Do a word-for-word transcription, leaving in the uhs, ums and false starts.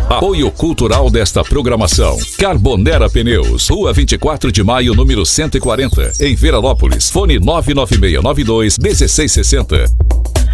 Apoio cultural desta programação: Carbonera Pneus, Rua vinte e quatro de maio, número cento e quarenta, em Veranópolis. Fone nove nove seis nove dois um seis seis zero zero.